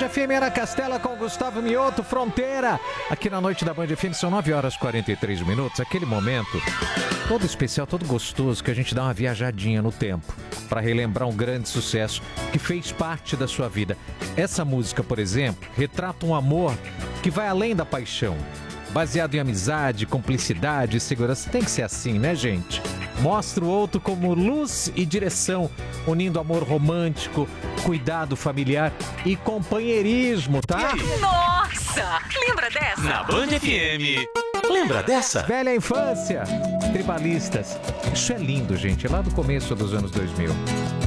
FM Ana Castela com Gustavo Mioto, Fronteira. Aqui na noite da Band FM são 9h43. Aquele momento todo especial, todo gostoso, que a gente dá uma viajadinha no tempo para relembrar um grande sucesso que fez parte da sua vida. Essa música, por exemplo, retrata um amor que vai além da paixão, baseado em amizade, cumplicidade e segurança. Tem que ser assim, né, gente? Mostra o outro como luz e direção, unindo amor romântico, cuidado familiar e companheirismo, tá? Nossa! Lembra dessa? Na Band FM. Lembra dessa? Velha infância, tribalistas. Isso é lindo, gente. É lá do começo dos anos 2000.